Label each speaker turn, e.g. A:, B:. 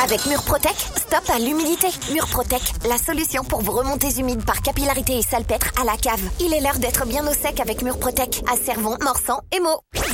A: Avec Murprotec, stop à l'humidité. Murprotec, la solution pour vos remontées humides par capillarité et salpêtre à la cave. Il est l'heure d'être bien au sec avec Murprotec, à Cervon, Morsan et Meaux.